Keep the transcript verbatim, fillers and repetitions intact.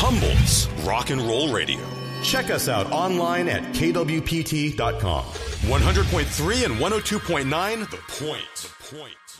Humboldt's Rock and Roll Radio. Check us out online at K W P T dot com. one hundred point three and one oh two point nine The Point. The Point.